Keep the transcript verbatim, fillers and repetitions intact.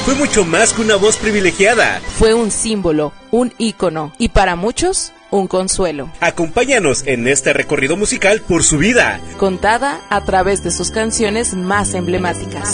fue mucho más que una voz privilegiada. Fue un símbolo, un ícono y para muchos, un consuelo. Acompáñanos en este recorrido musical por su vida, contada a través de sus canciones más emblemáticas.